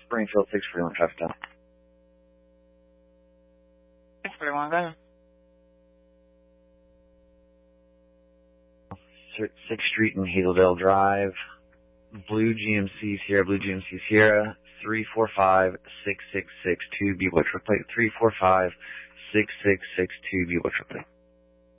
Springfield 641 traffic down. 641, go ahead. 6th Street and Hazeldale Drive. Blue GMC Sierra, 345-6662, B-Boy Triple Plate, 345-6662, B-Boy Triple Plate.